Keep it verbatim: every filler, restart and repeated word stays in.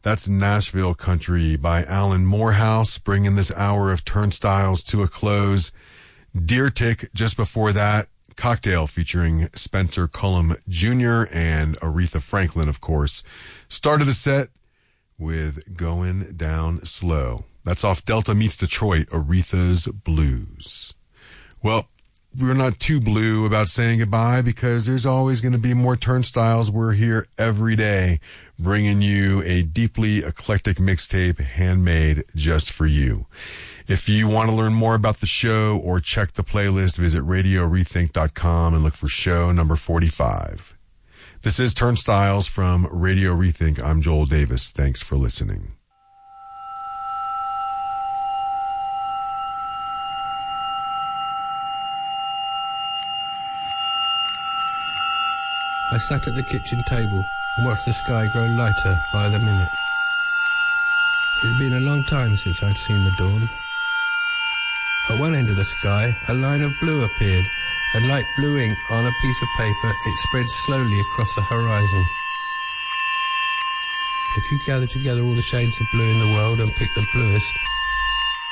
That's Nashville Country by Alan Morehouse, bringing this hour of Turnstiles to a close. Deer Tick, just before that, Cocktail featuring Spencer Cullum Junior and Aretha Franklin, of course. Started the set with Going Down Slow. That's off Delta Meets Detroit, Aretha's Blues. Well, we're not too blue about saying goodbye because there's always going to be more Turnstiles. We're here every day bringing you a deeply eclectic mixtape handmade just for you. If you want to learn more about the show or check the playlist, visit radio rethink dot com and look for show number forty-five. This is Turnstiles from Radio Rethink. I'm Joel Davis. Thanks for listening. I sat at the kitchen table and watched the sky grow lighter by the minute. It had been a long time since I'd seen the dawn. At one end of the sky, a line of blue appeared, and like blue ink on a piece of paper, it spread slowly across the horizon. If you gather together all the shades of blue in the world and pick the bluest,